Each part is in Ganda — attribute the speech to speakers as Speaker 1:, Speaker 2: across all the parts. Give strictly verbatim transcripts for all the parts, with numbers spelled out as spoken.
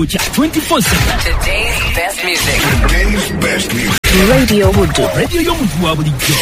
Speaker 1: twenty-four seven.
Speaker 2: Today's best music. Today's best
Speaker 1: music. Radio Hood. Radio y'omuntu wa bulijjo.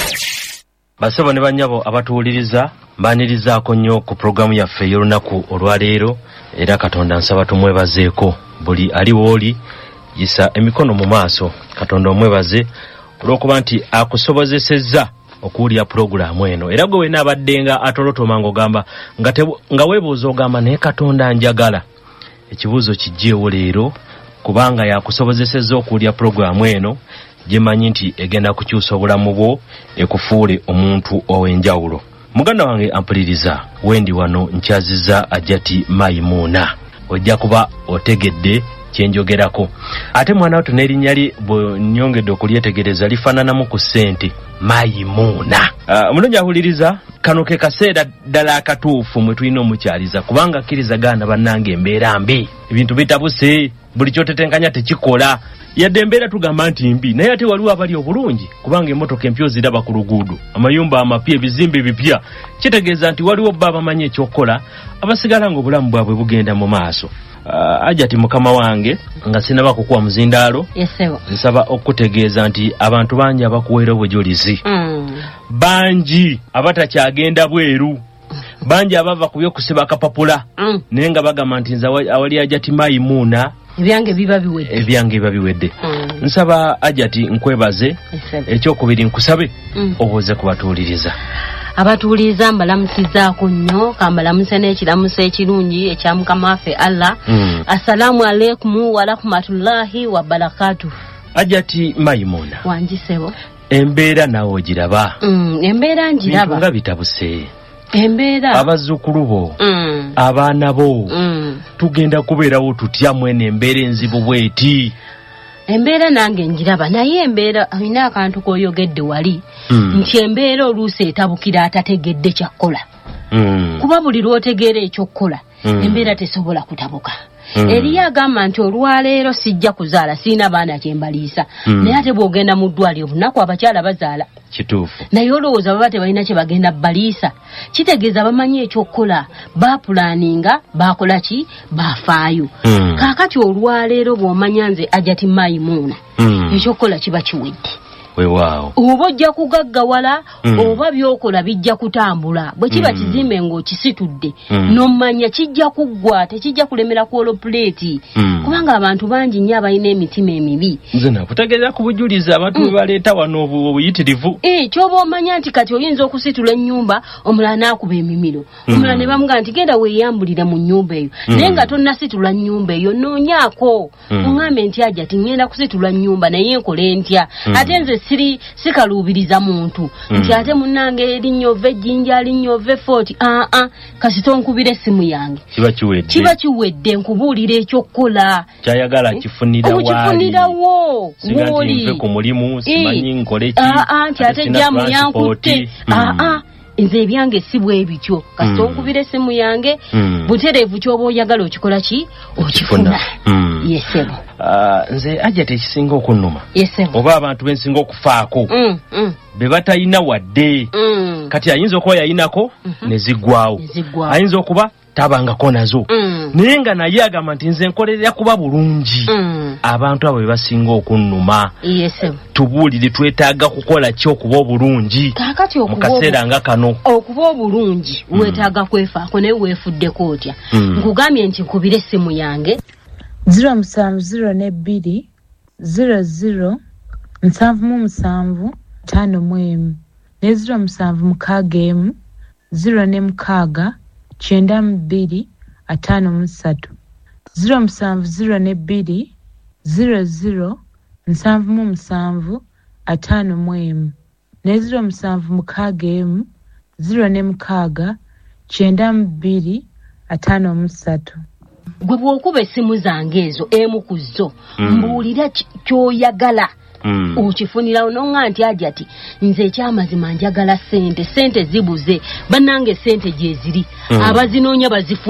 Speaker 3: Basaba ne banyabo abatuuliriza mbanirizaako nnyo ku programu yaffe y'olunaku olwaleero era Katonda nsaba tumwebazeeko buli ali wooli yisa emikono mu maaso Katonda omwebaze olw'okuba nti akusobozesezza okuwulira programu eno era gwe weena abaddenga atolotoma ng'ogamba nga, nga weebuuza ogamba naye Katonda njagala ekibuuzo kijjeewo leero kubanga yakusobozesezza okuwulira programu eno gyemanyi nti egenda kukyusa obulamu bwo ekufuule omuntu ow'enjawulo. Muganda wange ampuliriza wendi wano nkyazizza Ajati Maimuna ojja kuba otegedde kyenjogerako ate mwana wato n'erinnya lye bwe nnyongedde okulyetegereza lifaananamu ku ssente Maimuna. Uh, mulungi ahuliriza kano ke kaseera ddala akatuufu mwe tulina omukyaliza kubanga akkirizagana bannange embeera mbi ebintu bitabuse buli kyotetenkanya tekikola yadde embeera tugamba nti mbi naye ate waliwo abali obulungi kubanga emmotoka empya ziraba ku luguudo amayumba amapya ebizimbe bipya kitegeeza nti waliwo bba abamanyi ekyokukola abasigala nga obulamu bwabwe bugenda mu maaso. Uh, Ajati mukama wange nga sinaba kukuwa muzindaalo
Speaker 4: yesewo
Speaker 3: nsaba okutegeeza nti abantu bangi abakuweera obujulizi
Speaker 4: mm.
Speaker 3: bangi abatakyagenda bweru bangi abava ku by'okusiba akapapula
Speaker 4: mm.
Speaker 3: naye nga bagamba nti nze awali Ajati Maimuna
Speaker 4: ebyange biba biwedde
Speaker 3: ebyange biba biwedde
Speaker 4: mm.
Speaker 3: nsaba Ajati nkwebaze ekyokubiri nkusabe mm. obuuze kubatuuliriza
Speaker 4: abatuuliza mbalamusizaako nnyo kambalamusa n'ekiramuso ekirungi ekya mukama waffe Allah
Speaker 3: mm.
Speaker 4: assalamu alaikum wa rahmatullahi wa barakatuh.
Speaker 3: Ajati Maimuna
Speaker 4: wanjisebo
Speaker 3: embeera nawe ogiraba
Speaker 4: mm. embeera njiraba
Speaker 3: nga bitabuse
Speaker 4: embeera
Speaker 3: abazzukulu bo
Speaker 4: mm.
Speaker 3: abaana bo
Speaker 4: mm.
Speaker 3: tugenda kubeerawo tutya mwene embeera enzibu bweti
Speaker 4: embeera nange njiraba naye embeera alina akantu koyogedde wali mm. nti embeera oluusi etabukira atategedde kyakkola
Speaker 3: mm.
Speaker 4: kuba buli lw'otegeera ekyokkola mm. embeera tesobola kutabuka mm. eriyo agamba nti olwaleero sijja kuzaala siina baana kyembaliisa mm. naye ate bw'ogenda mu ddwaliro bunaku abakyala bazaala
Speaker 3: kituufu
Speaker 4: naye olowooza baba tebalina kye bagenda baliisa kitegeeza bamanyi ekyokkola baapulaninga baakola ki baafaayo
Speaker 3: mm.
Speaker 4: kaakati olwaleero bw'omanya nze Ajati Maimuna
Speaker 3: mm.
Speaker 4: ekyokkola kiba kiwedde
Speaker 3: weewaawo
Speaker 4: oba ojja kugaggawala
Speaker 3: mm.
Speaker 4: oba byokola bijja kutambula bwe kiba mm. kizimbe ng'okisitudde mm. n'omanya kijja kuggwa tekijja kulemera kwolo puleeti mm. kubanga abantu bangi nnyo abalina emitima emibi
Speaker 3: nze nakutegeeza ku bujulizi abantu mm. baleeta wano obuyitirivu
Speaker 4: eh ky'oba omanya nti kati oyinza okusitula ennyumba omulala n'akuba emimiro mm. omulala ne bamugaa nti genda weeyambulire mu nnyumba eyo mm. naye nga tonnasitula nnyumba eyo noonyaako mm. oŋŋambe nti Ajati ngenda kusitula nnyumba naye nkole ntya mm. ate nze siri sikaluubiriza muntu mm. nti ate munnange erinnyo ove ejjinja linnyo ove forty aa ah, ah, kasito nkubira essimu yange
Speaker 3: kiba kiwedde
Speaker 4: kiba kiwedde nkubuulira ekyokkola
Speaker 3: kyayagala kifunira waali
Speaker 4: kifunirawo
Speaker 3: mwoli nve ku mulimu simanyi nkole ki
Speaker 4: aa ah, nti ate jamu yankutte aa ah, nze ebyange si bwe bityo kasito mm. nkubira essimu yange mm. butereevu ky'oba oyagala okikola ki okifuna
Speaker 3: mm.
Speaker 4: yesebo
Speaker 3: uh, nze Ajati ekisinga okunnuma
Speaker 4: yesebo
Speaker 3: oba abantu bensinga okufaako
Speaker 4: mm. mm.
Speaker 3: be batalina wadde
Speaker 4: mm.
Speaker 3: kati ayinza okuba yayinako
Speaker 4: mm-hmm.
Speaker 3: ne ziggwawo ayinza okuba tabangako nazo
Speaker 4: mm.
Speaker 3: naye nga naye agamba nti nze nkolerera kuba bulungi
Speaker 4: mm. abantu
Speaker 3: abo be basinga okunnuma
Speaker 4: yesebo
Speaker 3: tubuulire twetaaga kukola ki okuba obulungi
Speaker 4: kaakati
Speaker 3: mu kaseera nga kano
Speaker 4: okuba obulungi mm. weetaaga kwefaako naye weefuddeko otya mm. nkugambye nti nkubira essimu yange
Speaker 5: zero musanvu zero ne bbiri zero zero nsanvu mu musanvu ttaano mu emu ne zero musanvu mukaaga emu zero ne mukaaga kyenda mu bbiri ataano mu ssatu zero musanvu zero ne bbiri zero zero nsanvu mu musanvu ataano mu emu ne zero musanvu mukaaga emu zero ne mukaaga kyenda mu bbiri ataano mu ssatu.
Speaker 4: Gwe bw'okuba essimu zange ezo emu ku zo mm. mbuulira ky'oyagala mm. okifunira ononga nti Ajati nze ekyamazima njagala ssente ssente zibuze bannange ssente gye ziri mm. abazinoonya bazifuna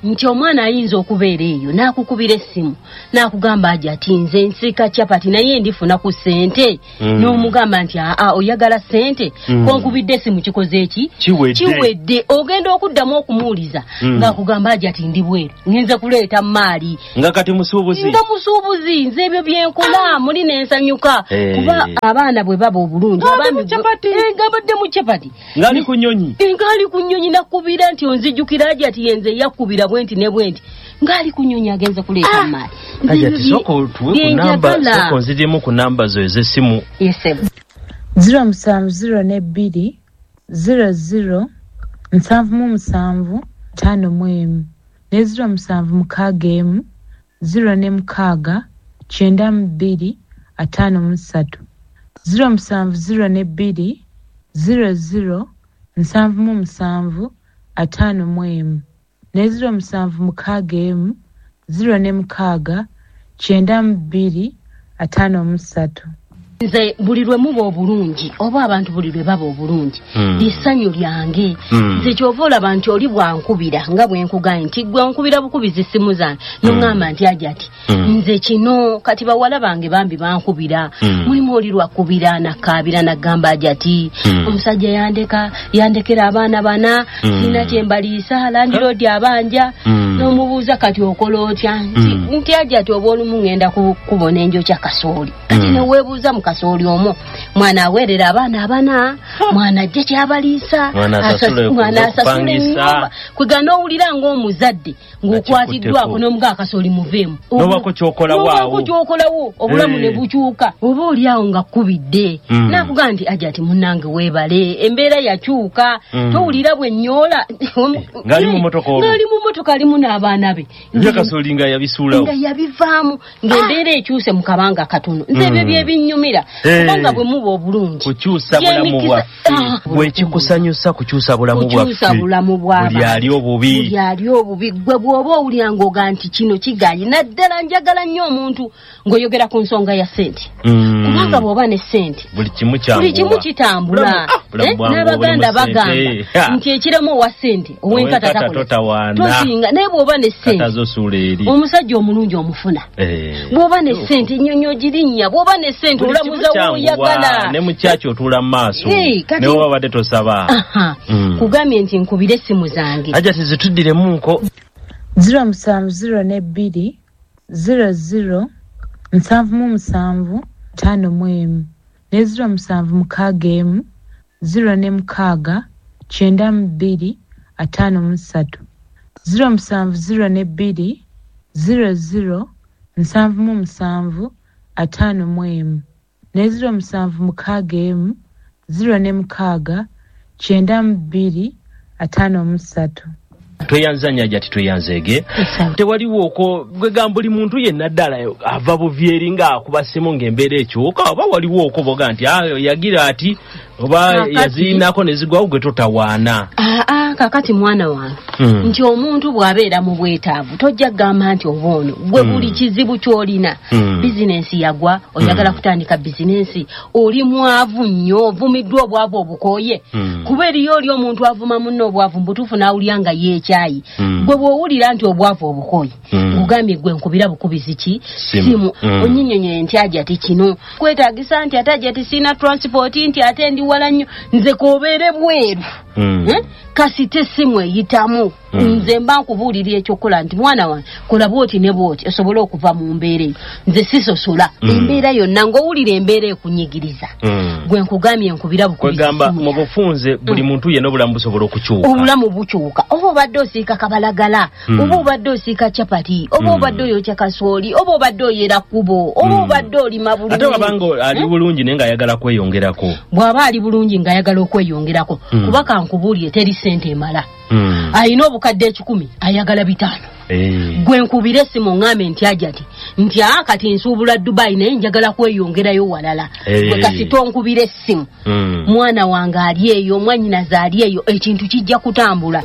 Speaker 4: nti omwana ayinza okubeera eyo n'akukubira essimu n'akugamba aja ati nze nsika capati naye ndifuna ku ssente mm. n'omugamba nti aa oyagala ssente mm. konkubidde essimu kikoze eki kiwedde ogenda okuddamu okumuwuliza mm. ng'akugamba aja ati ndi bweru ngenze kuleeta maali
Speaker 3: nga kati musuubuzi
Speaker 4: nga musuubuzi nze ebyo byenkola ah. muli nensanyuka hey. kuba abaana bwe baba obulungi
Speaker 3: abaami
Speaker 4: ngabadde mu capati
Speaker 3: ngali ku nnyonyi
Speaker 4: ngali ku nnyonyi nakubira nti onzijjukira aja ati yenze yakubira bwenti ne bwenti ngali ku nnyonyi agenze kuleeta ah. maali
Speaker 3: aja ati soko tuwe ku namba soko nzirimu ku namba zo ez'essimu
Speaker 4: yesebo
Speaker 5: zero musanvu zero ne bbiri zero zero nsanvu mu musanvu ttaano mu emu ne zero musanvu mukaaga emu zero ne mukaaga kyenda mu bbiri ataano mu ssatu zero musanvu zero ne bbiri zero zero nsanvu mu musanvu ataano mu emu ne zero musanvu mukaaga emu zero ne mukaaga kyenda mu bbiri ataano mu ssatu
Speaker 4: nze buli lwe muba obulungi oba abantu buli lwe baba obulungi mm. lissanyu lyange mm. nze kyova olaba nti oli bwankubira nga bwenkugaye nti gwe nkubira bukubiza essimu zange n'oŋŋamba nti aja ati mm. nze kino kati bawala bange bambi bankubira mm. mulimu oli lwakubira nakaabira nagamba aja ati mm. omusajja yandeka yandekera abaana bana mm. sina kyembaliisa landiroodi abanja mm. n'omubuuza kati okola otya nti mm. nti aja ati oba olumu ŋŋenda kubona enjokya kasooli kati mm. neweebuuza mu kasooli omwo mwana aweerera abaana abana mwana ajje kyabaliisa mwana asasula ennyumba kwegana owulira ng'omuzadde ng'okwatiddwako n'omuga akasooli muveemu
Speaker 3: nobako kyokolawo
Speaker 4: kyokolawo obulamu ne bukyuka oba oli awo nga kkubidde nakugaa nti aja ati munnange weebale embeera yakyuka towulira bwe nnyola
Speaker 3: ng'ali mu motoka olwo
Speaker 4: ng'ali mu motoka alimu n'abaana be
Speaker 3: akasooli nga yabisuulawo
Speaker 4: nga yabivaamu ng'embeera ekyuse mu kabanga katono nze ebyo byebinyumira kubanga bwe muba obulungi
Speaker 3: kukyusa bulamu bwaffe bwekikusanyusa kukyusa bulamu bwaffe buli ali obubi
Speaker 4: buli ali obubi gwe bw'oba owulira ng'oga nti kino kigayi naddala njagala nnyo omuntu ng'oyogera ku nsonga ya ssente kubanga bw'oba ne ssente
Speaker 3: buli kimu
Speaker 4: buli kimu kitambula n'abaganda bagamba nti ekiremu owa ssente ow'enkata tosinga naye bw'oba ne ssente omusajja omulungi omufuna bw'oba ne ssente ennyonyi girinnya bw'oba ne ssente olamuza woyagala
Speaker 3: ne mukyaki otuula mu maaso ne woba badde tosaba
Speaker 4: kugambye nti nkubire essimu zange
Speaker 3: aja tizituddiremu nko
Speaker 5: zero musanvu zero ne bbiri zero zero nsanvu mu musanvu ttaano mu emu ne zero musanvu mukaaga emu zero ne mukaaga kyenda mu bbiri ataano mu ssatu zero musanvu zero ne bbiri zero zero nsanvu mu musanvu ataano mu emu ne zero musanvu mukaaga emu zero ne mukaaga kyenda mu bbiri ataano mu ssatu
Speaker 3: tweyanzanya jati tweyanzeege tewaliwo oko gwegamba buli muntu yenna ddala ava buvyeri nga akuba ssimu ng'embeera ekyuka oba waliwo oko boga nti ayo yagira ati oba yaziinako ne zigwawo gwe totawaana
Speaker 4: aa kakati mwana wange hmm. nti omuntu bw'abeera mu bwetaavu tojja kugamba nti oba ono gwe buli hmm. kizibu ky'olina hmm. bizinensi yagwa oyagala hmm. kutandika bizinensi oli mwavu nnyo ovumiddwa obwavu obukooye hmm. kuba eriyo oli omuntu avuma munno obwavu mbutuufu n'awulira nga yeekyayi hmm. gwe bw'owulira nti obwavu obukooye hmm. ngugambye gwe nkubira bukubizi ki simu hmm. onnyinyonyoye nti aja ati kino kwetaagisa nti ate aja ati sina transport nti ate ndi wala nnyo nze koobeere bweru mm. eh? kasite essimu eyitamu mm. nze mba nkubuulira ekyokola nti mwana wange kola bwoti ne bwoti osobole okuva mu mbeera eyo nze sisosola mm. embeera yonna ng'owulira embeera ekunyigiriza mm. gwe nkugambye nkubira
Speaker 3: bukwegamba mu bufunze buli muntu yenna obulamu busobola okukyuka
Speaker 4: obulamu bukyuka oba obadde osiika kabalagala mm. oba obadde osiika capati oba mm. obadde oyokya kasooli oba obadde oyera kubo oba mm. obadde olima bulungi
Speaker 3: ate wabanga ali bulungi naye ng'ayagala kweyongerako
Speaker 4: bw'aba ali bulungi ng'ayagala okweyongerako mm. kuba kankubuulire teri ssente emala mm. ayina obukadde ekikumi ayagala bitaano hey. gwe nkubire essimu ŋŋambe nti aja ati nti aa kati nsuubula Dubai naye njagala kweyongerayo walala hey. gwe kasi tonkubire essimu mm. mwana wange ali eyo mwannyinaze ali eyo ekintu kijja kutambula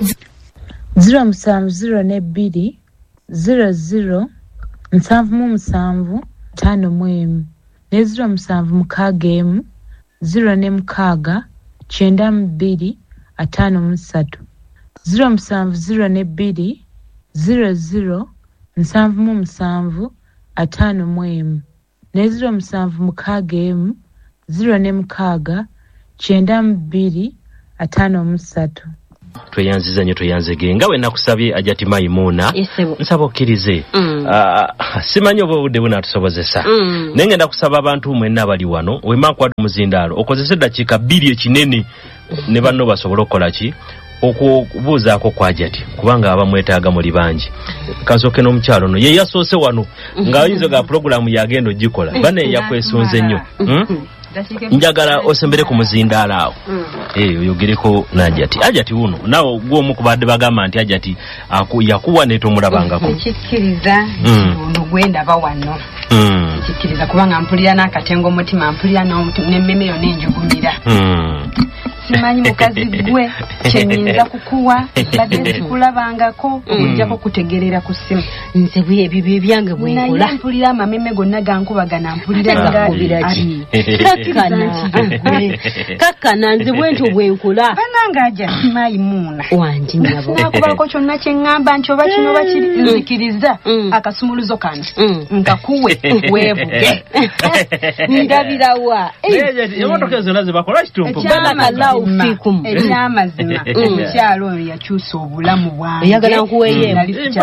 Speaker 5: zero musanvu zero ne bbiri zero zero nsanvu mu musanvu ttaano mu emu ne zero musanvu mukaaga emu zero ne mukaaga kyenda mu bbiri ataano mu ssatu zero musanvu zero ne bbiri zero zero nsanvu mu musanvu ataano mu emu ne zero musanvu mukaaga emu zero ne mukaaga kyenda mu bbiri ataano mu ssatu.
Speaker 3: Tweyanziza nnyo tweyanzege nga we nakusabye Ajati Maimuna nsaba okkirize mm. uh, simanyi oba obudde bunaatusobozesa mm. naye ngenda kusaba abantu mwenna abali wano wemankwata omuzindaalo okozese eddakiika bbiri ekinene ne banno basobole okukola ki okubuuzaako kwa Ajati kubanga abamwetaaga muli bangi. Kasooke n'omukyalo ono ye yasoose wano ng'ayinza ga pulogulaamu yagenda ogikola bane yakwesunze nnyo hmm? Njagala osembere ku muzindaalo awo eh oyogereko n'Ajati. Ajati uno nawo gwomu kubadde bagamba nti Ajati yakuwa ne tomulabangako
Speaker 6: kikkiriza ono gwenda bawano kikkiriza kubanga mpulira n'akatengo mutima mpulira n'emmemero n'enjugumira simanyi mukazi gwe kyenyinza kukuwa badde sikulabangako okujjako kutegerera ku ssimu
Speaker 4: nze bwe ebyo byange bwenkola
Speaker 6: naye mpulira amameme gonna gankubagana mpulira
Speaker 4: ngaki kakkana nze bwentyo bwenkola
Speaker 6: bananga Ajati Maimuna
Speaker 4: wangi nyabo
Speaker 6: nakubako kyonna kyeŋŋamba nti oba kino bakiri nzikiriza akasumuluzo kano nkakuwe weevuge
Speaker 4: ndabirawa
Speaker 3: emotoka zonna zebakola kitumpu
Speaker 6: Fikum. Ekyamazima omukyalo oyo yakyusa obulamu bwange
Speaker 4: yagala nkuweeyo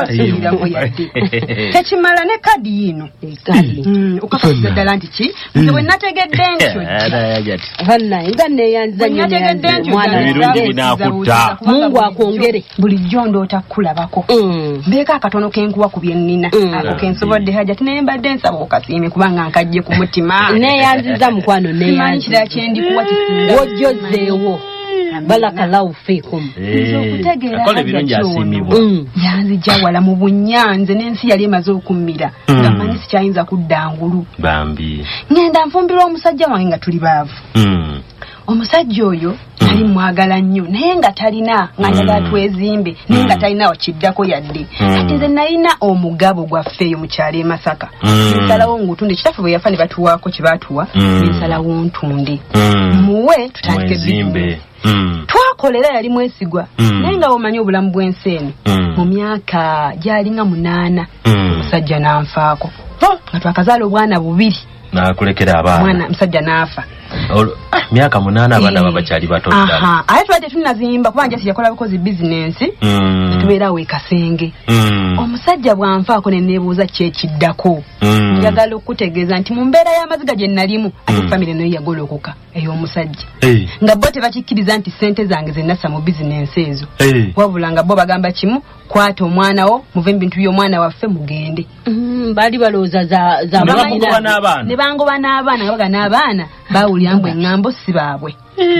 Speaker 6: tekimala ne kadi yino okakasiza ddala nti ki nze bwe nategedde ntyo
Speaker 4: bannaye nga neeyanza nnyo
Speaker 3: mwana binakutta
Speaker 4: Mungu akwongere
Speaker 6: bulijjo ndoota kulabako mbeeko akatono kenkuwa ku bye nnina ako kensobodde Ajati naye mbadde nsaba okasiime kubanga nkajje ku mutima
Speaker 4: neeyanziza mukwano neeyanziza
Speaker 6: kira kyendikuwa kisinga
Speaker 4: wojjozeewo balakallahu fikum
Speaker 3: akola ebirungi asiimibwa
Speaker 6: yanzijja wala mu bunyanze n'ensi yali emaze okummira nga manyi sikyayinza kudda ngulu
Speaker 3: bambi
Speaker 6: ngenda nfumbirwa omusajja wange nga tuli baavu omusajja oyo ali mwagala nnyo naye nga talina nga njagala twezimbe naye nga talina wakiddako yadde ate nze nalina omugabo gwaffe mu kyalo e Masaka nsalawo ngutunde kitaffe bwe yafa ne batuwaako kye baatuwa nsalawo ntunde muwe tutandike bizimbe twakolera yali mwesigwa naye nga omanyi obulamu bw'ensi eno mu myaka gyalinga munaana omusajja n'anfaako nga twakazaala obwana bubiri
Speaker 3: nakulekera abaana
Speaker 6: mwana musajja n'afa
Speaker 3: myaka munaana abaana babakyali bato ddala
Speaker 6: aha ate twadde tunazimba kuba njasi yakola bukozi bizinensi tubeerawo e Kasenge omusajja bw'anfaako ne neebuuza kyekiddako njagala okutegeeza nti mu mbeera y'amaziga gye nalimu ate famire nayo yagolokoka ey'omusajja nga bo tebakikkiriza nti ssente zange ze nassa mu bizinensi ezo wabula nga bo bagamba kimu kwata omwana wo muve mu bintu by'omwana waffe mugende
Speaker 4: baali balowooza za
Speaker 6: ne bangoba n'abaana nga baga n'abaana bawulira mbu eŋŋambo si baabwe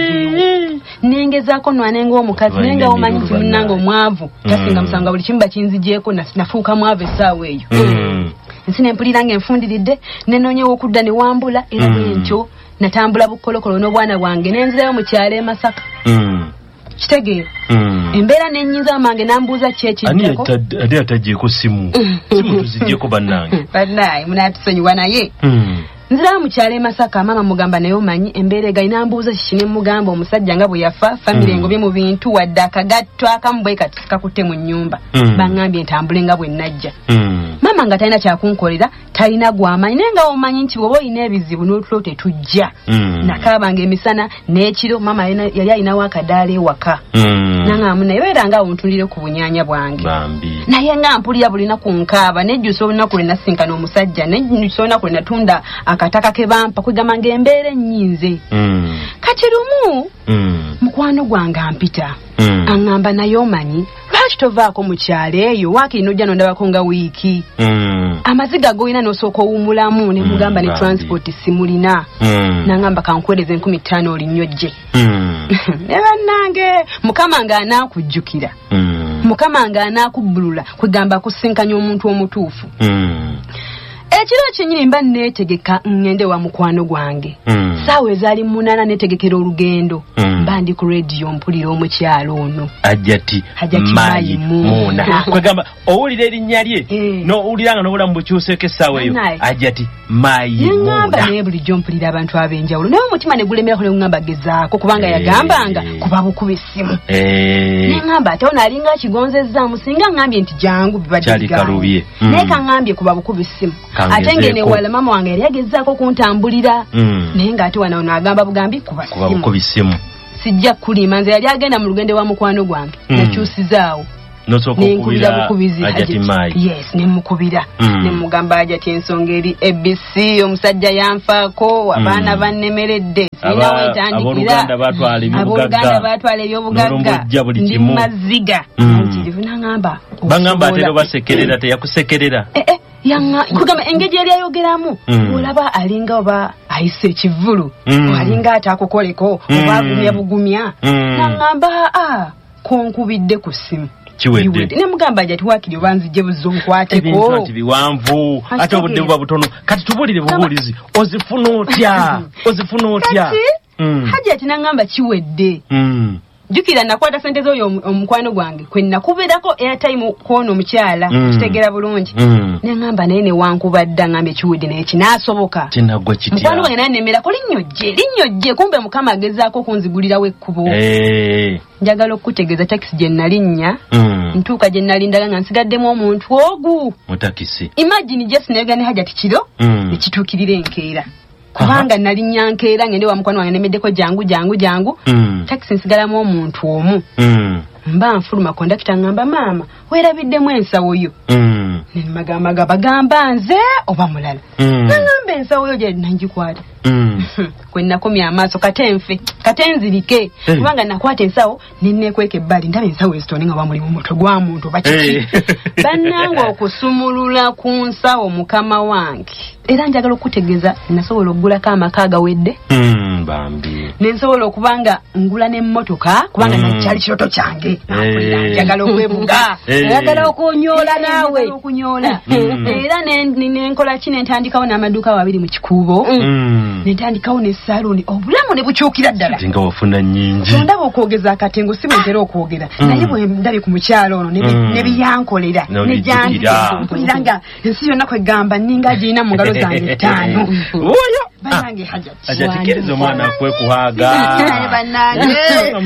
Speaker 6: nengezaako nwanenga omukazi naye nga omanyi nti munnanga omwavu tasinga musanga buli kimu bakinzigyeko nafuuka mwavu essaawa eyo nsi nempulira nga enfundiridde nenoonyewo okudda ne wambula era bwentyo natambula bukolokolo n'obwana bwange nenzirayo mu kyalo e Masaka kitegeera embeera nennyinza amange nambuuza kyekiddako
Speaker 3: ani atagyeko simu simu tuzigyeko bannange
Speaker 6: bannaye munaatusonyiwa naye nzirayo mu kyalo e Masaka maama mugamba naye omanyi embeera egayi nambuuza kiki ne mugamba omusajja nga bwe yafa famire engobye mu bintu wadde akagatto akamu bwe kati kakutte mu nnyumba baŋŋambye ntambule nga bwe najja maama nga talina kyakunkolera talina gw'amanyi naye nga omanyi nti bw'oba olina ebizibu n'otulo tetujja nakaabanga emisana n'ekiro maama yali alinawo akadaala ewaka naŋŋamu naye beera nga omuntundire ku bunyaanya bwange naye nga mpulira bulina ku nkaaba nejjusa olunaku lwe nasinkana omusajja nejjusa olunaku lwe natunda akataka ke bampa kwegamba ng'embeera ennyinze kati lumu mukwano gwange ampita aŋŋamba naye omanyi lwaki tovaako mu kyalo eyo waakiri n'ojja nondabako nga wiiki amaziga g'olina n'osooka owummulamu ne mugamba ne transport simulina naŋŋamba kankwereza enkumi ttaano olinyojje ne bannange mukama ng'anaakujjukira mukama ng'anaakubbulula kwegamba kusinkanya omuntu omutuufu ekiro kyenyini mba neetegeka ngende wa mukwano gwange sawe ezali munana netegekera olugendo
Speaker 3: Mm.
Speaker 6: bandi ku radio mpulira omukyalo ono
Speaker 3: Ajati
Speaker 6: Hajati
Speaker 3: Mayi
Speaker 6: Maimuna.
Speaker 3: Muna kwegamba owulira erinnya lye
Speaker 6: Eh.
Speaker 3: no owuliranga n'obulamu bukyuseko essaawa eyo
Speaker 6: Naye.
Speaker 3: Ajati Mayi
Speaker 6: neŋŋamba
Speaker 3: Muna
Speaker 6: naye bulijjo mpulira abantu ab'enjawulo naye omutima ne gulemerako ne guŋŋamba gezaako kubanga
Speaker 3: Eh.
Speaker 6: yagambanga kuba bukuba essimu
Speaker 3: Eh.
Speaker 6: neŋŋamba ate ono alinga akigonzezzaamu singa ŋŋambye nti jangu bibadde
Speaker 3: Kyali
Speaker 6: bigaanye.
Speaker 3: kalubye. Mm.
Speaker 6: naye kaŋŋambye kuba bukuba essimu
Speaker 3: Kangezeeko.
Speaker 6: ate ngene wala mama wange yali agezaako kuntambulira
Speaker 3: Mm.
Speaker 6: naye ng'ate wano ono agamba bugambi kuba
Speaker 3: kuba
Speaker 6: ssimu
Speaker 3: bukuba essimu
Speaker 6: sijja kulima nze yali agenda mu lugendo wa mukwano gwange
Speaker 3: Mm.
Speaker 6: nakyusizaawo
Speaker 3: nosooka
Speaker 6: nenkubira
Speaker 3: okukubira
Speaker 6: bukubizi
Speaker 3: Ajati Mayi
Speaker 6: yes nemukubira
Speaker 3: Mm.
Speaker 6: nemugamba Ajati ensonga eri A B C omusajja yanfaako abaana
Speaker 3: Mm.
Speaker 6: bannemeredde
Speaker 3: Aba-
Speaker 6: sirina wentandikira
Speaker 3: abooluganda batwala ebyobugagga.
Speaker 6: abooluganda batwala ebyobugagga
Speaker 3: N'olumujja buli
Speaker 6: ndi
Speaker 3: kimu.
Speaker 6: maziga
Speaker 3: Mm.
Speaker 6: nkirivu naŋŋamba
Speaker 3: bangamba
Speaker 6: osobola-
Speaker 3: atera basekerera teyakusekerera
Speaker 6: Eh, eh, yanga kugamba engeri yali ayogeramu
Speaker 3: Mm.
Speaker 6: olaba alinga oba ayise ekivulu
Speaker 3: Mm.
Speaker 6: alinga atakukoleko
Speaker 3: Mm.
Speaker 6: oba agumya bugumya
Speaker 3: Mm.
Speaker 6: naŋŋamba a konkubidde ku ssimu
Speaker 3: Kiwedde.
Speaker 6: nemugamba Ajati waakiri oba nzijje buzzo
Speaker 3: ebintu
Speaker 6: nkwateko
Speaker 3: ati biwanvu
Speaker 6: Ate
Speaker 3: ate obudde buba butono kati tubulire bubuulizi ozifuna otya ozifuna otya
Speaker 6: kati
Speaker 3: Mm.
Speaker 6: Ajati naŋŋamba kiwedde
Speaker 3: Mm.
Speaker 6: jjukira nakwata sente z'oyo omu- omukwano gwange kwe nakuberako airtime kw'ono omukyala
Speaker 3: Mm.
Speaker 6: kitegeera bulungi
Speaker 3: Mm.
Speaker 6: neŋŋamba naye newankubadda ŋŋamba ekiwedde naye kinaasoboka
Speaker 3: kinagwa kitya
Speaker 6: mukwano gwange naye nemerako linnyojje linnyojje kumbe mukama agezaako okunzigulirawo ekkubo
Speaker 3: Eh.
Speaker 6: njagala okukutegeeza takisi gye nalinnya
Speaker 3: Mm.
Speaker 6: ntuuka gye nalindaga nga nsigaddemu omuntu ogu
Speaker 3: mutakisi
Speaker 6: imagine jesi nayoga ne Hajati kiro
Speaker 3: Mm.
Speaker 6: ekituukirira enkeera kubanga nalinnya nkeera ngende wa mukwano wange nemeddeko jangu jangu jangu
Speaker 3: Mm.
Speaker 6: takisi nsigalamu omuntu omu
Speaker 3: Mm.
Speaker 6: mba nfuluma kondakita ngamba maama weerabiddemu ensawo yo
Speaker 3: Mm.
Speaker 6: nemagamaga bagamba nze oba mulala
Speaker 3: Mm.
Speaker 6: nangamba ensawo yo gye nangikwata
Speaker 3: Mm.
Speaker 6: kwe nakomya amaaso kate nfe kate nzirike
Speaker 3: Eh.
Speaker 6: kubanga nakwata ensawo nennekweka ebbali ndaba ensawo ezitone nga bamuli mu mutwe gwa muntu bakiki
Speaker 3: Eh.
Speaker 6: bannange okusumulula ku nsawo mukama wange era njagala okutegeeza nasobola okugulako amaka agawedde
Speaker 3: Mm. Bambi
Speaker 6: nensobola okuba nga ngula n'emmotoka kubanga
Speaker 3: Mm.
Speaker 6: nakyali kiroto kyange
Speaker 3: Eh.
Speaker 6: njagala okwebuga
Speaker 3: Eh.
Speaker 4: oyagala okunyoola naawe
Speaker 6: okunyoola
Speaker 3: Mm.
Speaker 6: era ne- ne- nenkola ki nentandikawo n'amaduuka abiri mu kikuubo
Speaker 3: Mm.
Speaker 6: nentandikawo n'essaaluuni obulamu ne bukyukira ddala
Speaker 3: Ati nga wafuna nnyingi
Speaker 6: ondaba okwogeza akatengo si bwe ntera okwogera
Speaker 3: Mm.
Speaker 6: naye bwe ndabye ku mukyalo ono ne bi-
Speaker 3: Mm.
Speaker 6: ne biyankolera
Speaker 3: N'obijjukira.
Speaker 6: mpulira nga ensi yonna kwegamba ninga agirina mu ngalo zange ttaano
Speaker 3: oyo
Speaker 6: bannange Hajati
Speaker 3: ajatikiriza omwana kwekuhaaga
Speaker 6: Naye bannange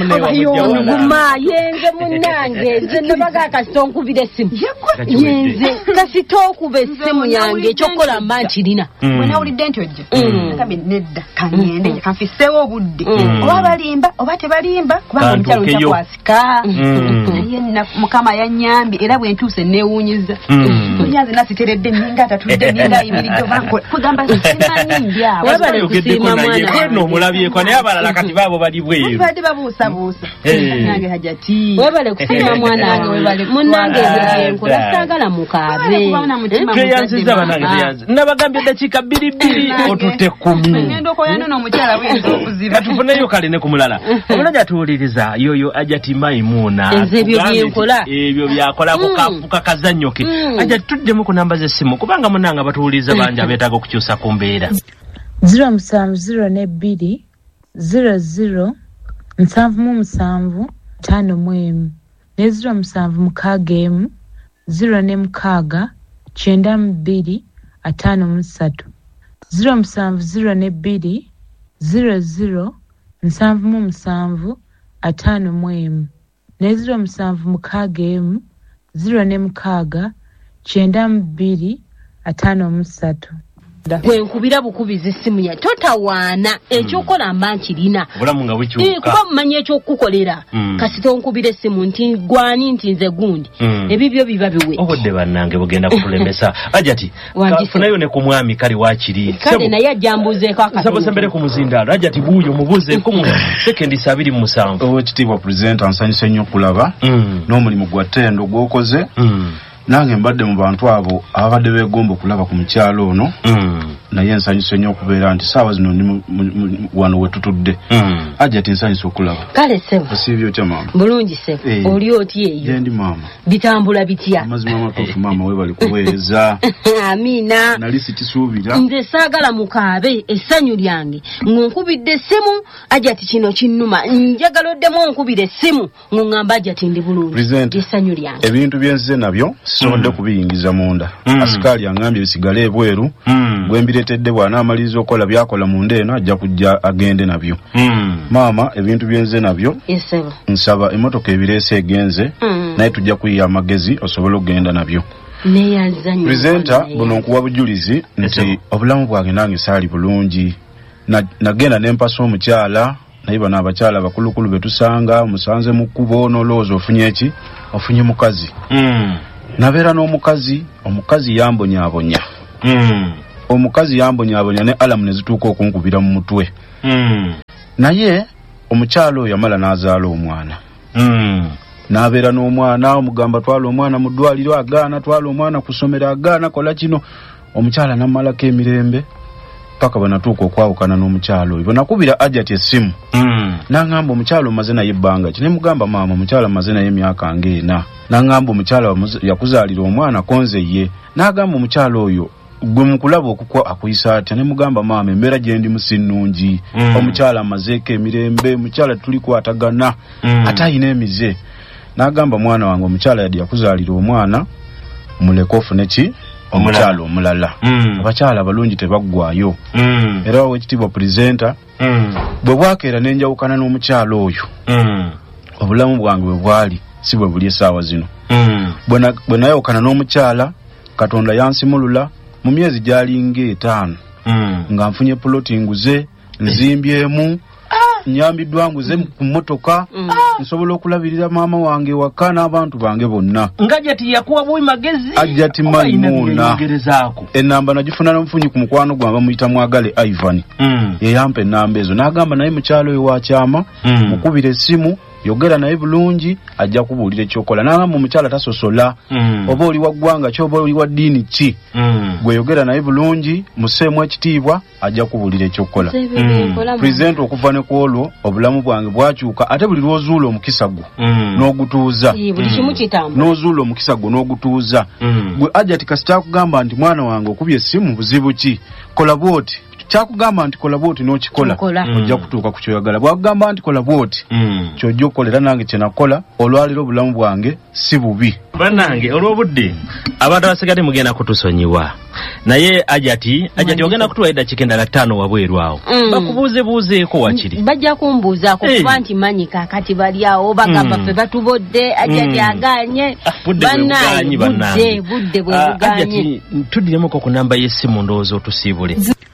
Speaker 4: guma yenze munange nze nabaga kasita onkubira essimu yenze kasita okuba essimu yange ekyokukola mba nkirina
Speaker 6: bwe nawulidde nti ojja
Speaker 4: Mm.
Speaker 6: nagambye nedda kangende nje kanfisseewo obudde
Speaker 3: Mm.
Speaker 6: oba balimba oba tebalimba kubanga omukyalo
Speaker 3: Kantuukeyo.
Speaker 6: ntakwasika
Speaker 3: Mm.
Speaker 6: naye na- mukama yanyambye era bwe ntuuse neewuunyiza
Speaker 3: Mm.
Speaker 6: onyanze nasiteredde ninga atatudde ninga ayimiridde obankola kugamba simanyi ndyawo
Speaker 4: Webale
Speaker 3: oyogeddeko
Speaker 4: kusiima
Speaker 3: naye
Speaker 4: mwana
Speaker 3: kweno omulabyeko naye abalala kati baabo bali bweru
Speaker 6: badde babuusabuusa
Speaker 3: Eh.
Speaker 6: nange Hajati
Speaker 4: webale kusiima mwana wange webale munange ebyo byenkola sitagala mukaabe
Speaker 3: tweyanziza banange tweyanziza nabagambye eddakiika bbiri bbiri otutte kkumi
Speaker 6: ngenda okoyano n'omukyala bwenza okuziba
Speaker 3: katufuneyo kale ne ku mulala omulala atuwuliriza yoyo Ajati Maimuna
Speaker 4: Nze ebyo
Speaker 3: atugambye
Speaker 4: byenkola.
Speaker 3: nti ebyo byakolako
Speaker 4: Mm.
Speaker 3: kafuka kazannyo ke
Speaker 4: Mm.
Speaker 3: Ajati tuddemu ku namba z'essimu kubanga munange abatuwuliriza bangi abeetaaga okukyusa ku mbeera
Speaker 5: ziro musanvu ziro ne bbiri ziro ziro nsanvu mu musanvu ttaano mu emu ne ziro musanvu mukaaga emu ziro ne mukaaga kyenda mu bbiri ataano mu ssatu ziro musanvu ziro ne bbiri ziro ziro nsanvu mu musanvu ataano mu emu ne ziro musanvu mukaaga emu ziro ne mukaaga kyenda mu bbiri ataano mu ssatu
Speaker 4: bwenkubira bukubiza essimu ya totawaana ekyokola mba nkirina
Speaker 3: obulamu nga
Speaker 4: Eh,
Speaker 3: bukyuka
Speaker 4: kuba mumanyi ekyokukolera
Speaker 3: Mm.
Speaker 4: kasita onkubira essimu nti gwani nti nze gundi
Speaker 3: Mm.
Speaker 4: ebibyo biba biwe
Speaker 3: obudde bannange bugenda kutulemesa Ajati
Speaker 4: Wanjise.
Speaker 3: kafunayo ne ku mwami kale waakiri
Speaker 4: kale naye ajja mbuuzeeko
Speaker 3: sabo sembere
Speaker 4: akatono
Speaker 3: ku muzindaalo Ajati buuyo mubuuzeeko mu sekendi abiri mu musanvu
Speaker 7: owekitiibwa pulezidenti ansanyuse nnyo okulaba
Speaker 3: Mm.
Speaker 7: n'omulimu gwa ttendo gw'okoze
Speaker 3: Mm.
Speaker 7: nange mbadde mu bantu abo ababadde beegomba okulaba ku mukyalo ono
Speaker 3: Mm.
Speaker 7: naye nsanyuse nnyo okubeera nti saawa zino ndi wano we tutudde. Hajjati nsanyuse okulaba.
Speaker 4: Kale ssebo.
Speaker 7: Osiibye otya maama?
Speaker 4: Bulungi ssebo. Oli otya eyo?
Speaker 7: Gyendi maama.
Speaker 4: Bitambula bitya?
Speaker 7: Amazima amatuufu maama weebale kuweereza.
Speaker 4: Amiina.
Speaker 7: Nali sikisuubira.
Speaker 4: Nze saagala mukaabe essanyu lyange ng'onkubidde essimu Hajjati kino kinnuma njagala oddemu onkubira essimu ng'oŋŋamba Hajjati ndi bulungi. Essanyu lyange.
Speaker 7: Ebintu bye nzize nabyo sisobodde kubiyingiza munda. Asikaali aŋŋambye bisigale ebweru. Gwe mbireetedde bwana amaliriza okukola byakola munda eno ajja kujja agende nabyo. Maama ebintu bye nzize nabyo nsaba emmotoka ebireese egenze naye tujja kuyiya amagezi osobola okugenda nabyo. Presenta buno nkuwa bujulizi nti obulamu bwange nange saali bulungi. Nagenda nempasa omukyala naye bano abakyala bakulukulu betusanga musanze mu kkubo n'olowooza ofunye eki ofunye mukazi. Nabeera n'omukazi omukazi yambonyaabonya. Omukazi yambonyaabonya ne alamu ne zituuka okunkubira mu mutwe. Naye omukyala oyo yamala n'azaala omwana. N'abeera n'omwana omugamba twala omwana mu ddwaliro agaana twala omwana ku ssomero agaana kola kino. Omukyala n'ammalako emirembe paka banatuuka okwawukana n'omukyala oyo. Banakubira Hajjati essimu. N'aŋŋamba omukyala omaze naye ebbanga ki. Ne mugamba maama omukyala amaze naye emyaka ng'ena. N'aŋŋamba omukyala yakuzaalira omwana konze ye. N'agamba omukyala oyo gwe mukulaba okukwa akuyisa atya. Ne mugamba maama embeera gye ndi musi nnungi. Omukyala amazeeko emirembe omukyala tuli kwatagana ate ayina emize. N'agamba mwana wange omukyala yadde yakuzaalira omwana muleke ofune ki omukyala omulala. Abakyala balungi tebaggwaayo. Era Oweekitiibwa Pulezidenta bwe bwakeera ne njawukana n'omukyala oyo obulamu bwange bwe bwali si bwe buli essaawa zino. Bwe nayawukana n'omukyala Katonda yansimulula mu myezi gyalinga etaano nga nfunye puloti nguze nzimbyemu nyambiddwa nguze ku mmotoka nsobola okulabirira maama wange waka n'abantu bange bonna.
Speaker 3: Nga Hajjati yakuwa bwe magezi
Speaker 7: Hajjati Maimuna enamba nagifuna n'omufunyi ku mukwano gwange bamuyita Mwagale Ivan. Ye yampa ennamba ezo n'agamba naye mukyalo oyo wakyama mukubira essimu yogera naye bulungi ajja kubuulira ekyokola. N'agamba omukyala tasosola oba oli wa ggwanga ki oba oli wa ddiini ki gwe yogera naye bulungi museemu ekitiibwa ajja kubuulira ekyokola. Pulezidenti okuva ne ku olwo obulamu bwange bwakyuka ate buli lw'ozuula omukisa gwo n'ogutuuza n'ozuula omukisa gwo n'ogutuuza gwe Hajjati kasita akugamba nti mwana wange okubye essimu buzibu ki kola bwoti kyakugamba nti kola bwoti n'okikola ojja kutuuka ku kyoyagala. Bwakugamba nti kola bwoti kyojja okukolera nange kye nakola olwaliro obulamu bwange si bubi.
Speaker 3: Bannange olw'obudde abantu abasigadde mugenda kutusonyiwa naye Hajjati Hajjati ogenda kutuwa eddakiika endala ttaano wabweru awo bakubuuzebuuzeeko wakiri.
Speaker 4: Bajja kumbuuzaako kuba nti manyi kaakati bali awo bagamba ffe batubodde Hajjati agaanye bannaye budde budde bwe buganye.
Speaker 3: Tuddiremoko ku namba y'essimu ndowooza otusiibule.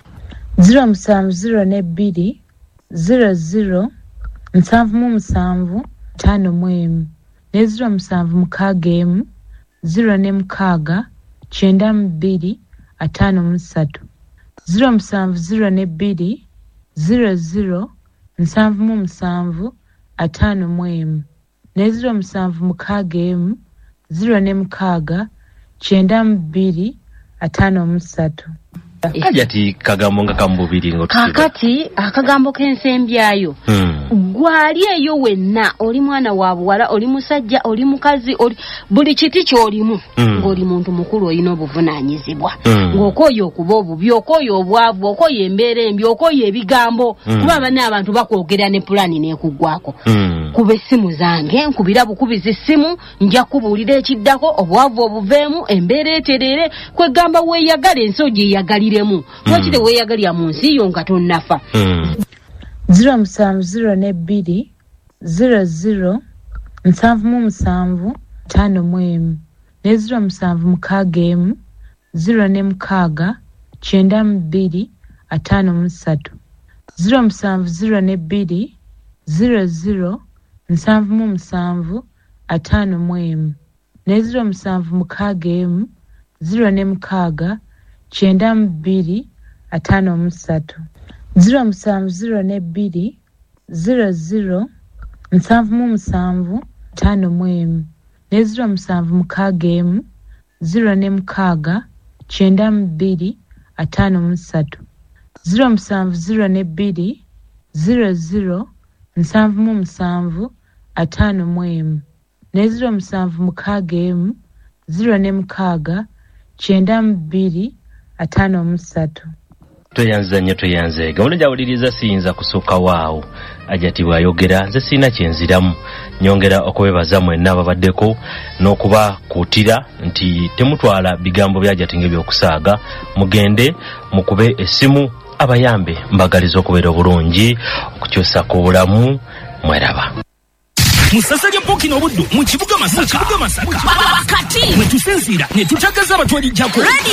Speaker 5: ziro musanvu ziro ne bbiri ziro ziro nsanvu mu musanvu ttaano mu emu ne ziro musanvu mukaaga emu ziro ne mukaaga kyenda mu bbiri ataano mu ssatu. Ziro musanvu ziro ne bbiri ziro ziro nsanvu mu musanvu ataano mu emu ne ziro musanvu mukaaga emu ziro ne mukaaga kyenda mu bbiri ataano mu ssatu.
Speaker 3: Hajjati kagambo nga kambubiri ng'otusiba.
Speaker 4: Kakati akagambo k'ensembyayo gwali eyo wenna oli mwana wa buwala oli musajja oli mukazi oli buli kiti ky'olimu ng'oli muntu mukulu olina obuvunaanyizibwa ng'okooye okuba obubi okooye obwavu okooye embeera embi okooye ebigambo kuba banne abantu bakwogera ne pulaani n'ekuggwako. Kuba essimu zange nkubira bukubizi essimu nja kubuulira ekiddako obwavu obuveemu embeera eterere kwegamba weeyagala ensogi eyagalire lwaki teweeyagalya mu nsi yo nga tonnafa.
Speaker 5: ziro musanvu ziro ne bbiri ziro ziro nsanvu mu musanvu ttaano mu emu ne ziro musanvu mukaaga emu ziro ne mukaaga kyenda mu bbiri ataano mu ssatu. Ziro musanvu ziro ne bbiri ziro ziro nsanvu mu musanvu ataano mu emu ne ziro musanvu mukaaga emu ziro ne mukaaga kyenda mu bbiri ataano mu ssatu. Ziro musanvu ziro ne bbiri ziro ziro nsanvu mu musanvu ttaano mu emu ne ziro musanvu mukaaga emu ziro ne mukaaga kyenda mu bbiri ataano mu ssatu ziro musanvu ziro ne bbiri ziro ziro nsanvu mu musanvu ataano mu emu ne ziro musanvu mukaaga emu ziro ne mukaaga kyenda mu bbiri ataano mu ssatu.
Speaker 3: Tweyanza nnyo tweyanze gawuno gyawuliriza siyinza kusooka waawo ajati bw'ayogera nze sirina kyenziramu nyongera okubebaza mwenna ababaddeko n'okubakuutira nti temutwala bigambo byajati ng'ebyokusaaga mugende mukube essimu abayambe mbagaliza okubeera obulungi okukyusa ku bulamu mweraba.
Speaker 1: Musasage Poki n'obuddu mu kibuga Masaka kati mwe tusinzira ne tutagaza abatwalijjako